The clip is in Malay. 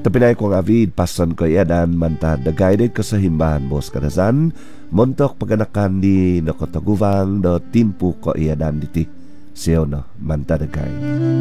Tapinay ko nga vid pason ko iadan manta dagayde ko sa himbahan bos kadasan montok paganakan di nakotaguvang do timpu ko iadan diti siyo no manta dagay.